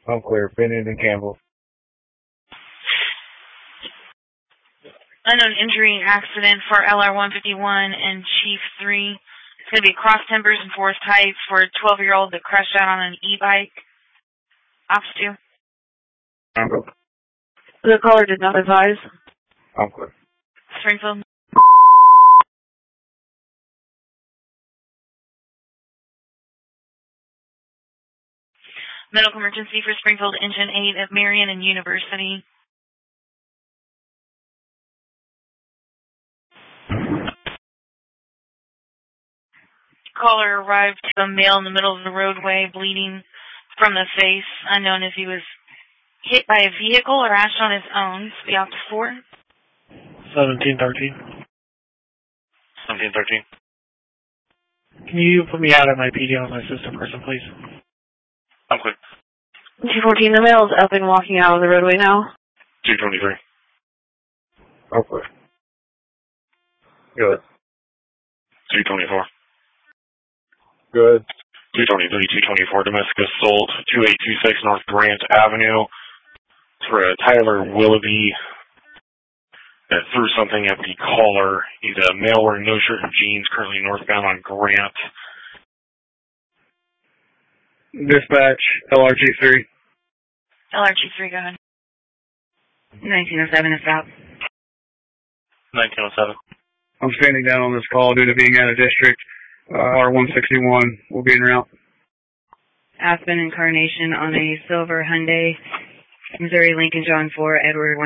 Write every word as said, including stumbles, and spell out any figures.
I'm clear. Bennett and Campbell. Unknown injury accident for L R one fifty-one and Chief three. It's going to be cross timbers and Forest Heights for a twelve-year-old that crashed out on an e-bike. Ops two. I'm clear. The caller did not advise. I'm clear. Springfield. Medical emergency for Springfield Engine eight at Marion and University. Caller arrived to a male in the middle of the roadway, bleeding from the face, unknown if he was hit by a vehicle or crashed on his own. The ops four. seventeen thirteen. seventeen thirteen. Can you put me out at my P D on my system person, please? I'm clear. two fourteen, the male is up and walking out of the roadway now. two twenty-three. I'm clear. Good. two twenty-four. Good. two twenty-three, two twenty-four, domestic assault, two eight two six North Grant Avenue. For uh, Tyler Willoughby that threw something at the caller. He's a male wearing no shirt and jeans, currently northbound on Grant. Dispatch, L R G three. L R G three, go ahead. nineteen oh seven is out. nineteen oh seven. I'm standing down on this call due to being out of district. Uh, R one sixty-one will be en route. Aspen Incarnation on a silver Hyundai, Missouri Lincoln John four, Edward